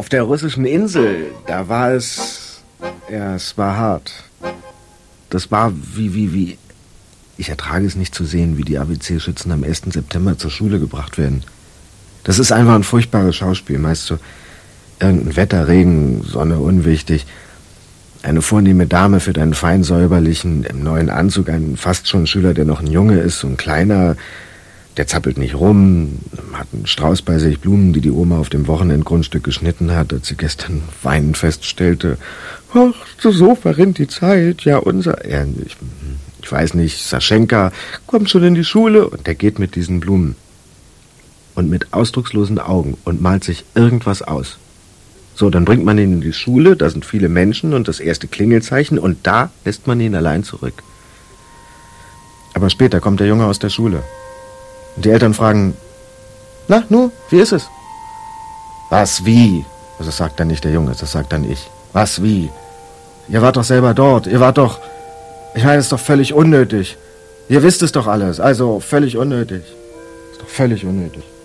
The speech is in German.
Auf der russischen Insel, da war es... Ja, es war hart. Das war wie... Ich ertrage es nicht zu sehen, wie die ABC-Schützen am 1. September zur Schule gebracht werden. Das ist einfach ein furchtbares Schauspiel, meist so irgendein Wetter, Regen, Sonne, unwichtig. Eine vornehme Dame für deinen fein säuberlichen, im neuen Anzug, ein fast schon Schüler, der noch ein Junge ist, so ein kleiner, der zappelt nicht rum, hat einen Strauß bei sich, Blumen, die die Oma auf dem Wochenendgrundstück geschnitten hat, als sie gestern weinend feststellte, ach, so verrinnt die Zeit, ja, ich weiß nicht, Saschenka kommt schon in die Schule und der geht mit diesen Blumen und mit ausdruckslosen Augen und malt sich irgendwas aus. So, dann bringt man ihn in die Schule, da sind viele Menschen und das erste Klingelzeichen und da lässt man ihn allein zurück. Aber später kommt der Junge aus der Schule und die Eltern fragen, na, nu, wie ist es? Was, wie? Das sagt dann nicht der Junge, das sagt dann ich. Was, wie? Ihr wart doch selber dort, ich meine, es ist doch völlig unnötig. Ihr wisst es doch alles, also völlig unnötig. Ist doch völlig unnötig.